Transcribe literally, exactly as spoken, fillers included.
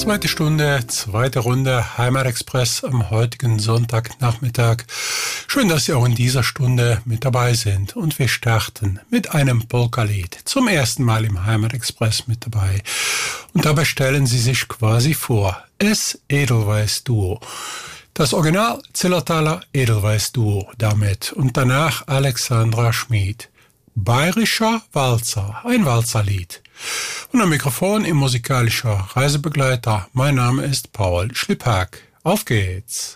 Zweite Stunde, zweite Runde Heimatexpress am heutigen Sonntagnachmittag. Schön, dass Sie auch in dieser Stunde mit dabei sind. Und wir starten mit einem Polka-Lied. Zum ersten Mal im Heimatexpress mit dabei. Und dabei stellen Sie sich quasi vor. Es Edelweiss Duo. Das Original Zillertaler Edelweiss Duo damit. Und danach Alexandra Schmid. Bayerischer Walzer, ein Walzerlied. Und am Mikrofon im musikalischer Reisebegleiter. Mein Name ist Paul Schlippak. Auf geht's!